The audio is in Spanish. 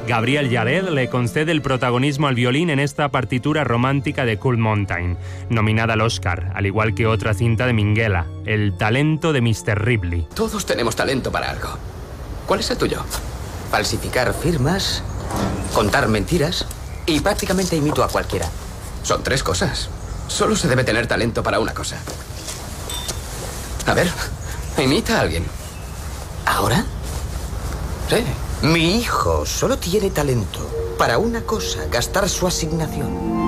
Gabriel Yared le concede el protagonismo al violín en esta partitura romántica de Cool Mountain, nominada al Oscar, al igual que otra cinta de Minghella, El talento de Mr. Ripley. Todos tenemos talento para algo. ¿Cuál es el tuyo? Falsificar firmas, contar mentiras y prácticamente imito a cualquiera. Son 3 cosas. Solo se debe tener talento para una cosa. A ver, imita a alguien. ¿Ahora? Sí. Mi hijo solo tiene talento para una cosa: gastar su asignación.